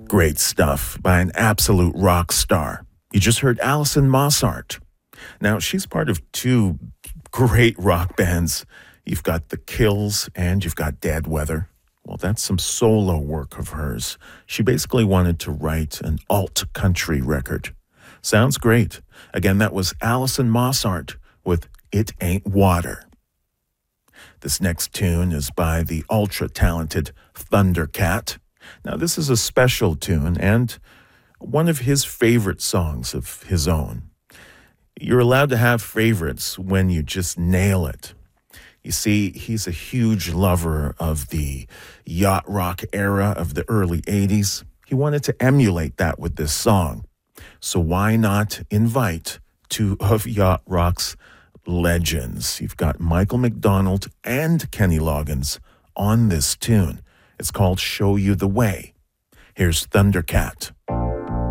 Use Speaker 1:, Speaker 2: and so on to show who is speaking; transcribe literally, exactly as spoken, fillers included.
Speaker 1: Great stuff by an absolute rock star. You just heard Alison Mossart. Now, she's part of two great rock bands. You've got The Kills and you've got Dead Weather. Well, that's some solo work of hers. She basically wanted to write an alt country record. Sounds great. Again, that was Alison Mossart with It Ain't Water. This next tune is by the ultra-talented Thundercat. Now, this is a special tune and one of his favorite songs of his own. You're allowed to have favorites when you just nail it. You see, he's a huge lover of the yacht rock era of the early eighties. He wanted to emulate that with this song. So why not invite two of yacht rock's legends? You've got Michael McDonald and Kenny Loggins on this tune. It's called Show You the Way. Here's Thundercat.